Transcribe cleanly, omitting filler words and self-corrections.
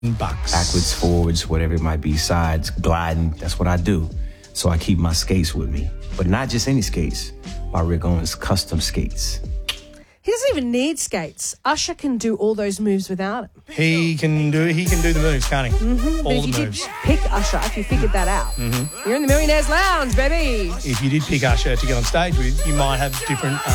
bucks. backwards, forwards, whatever it might be, sides, gliding. That's what I do. So I keep my skates with me. But not just any skates. My Rick Owens custom skates. He doesn't even need skates. Usher can do all those moves without him. He can do the moves, can't he? But All if the you moves. did pick Usher, if you figured that out, you're in the Millionaires Lounge, baby. If you did pick Usher to get on stage with, you might have different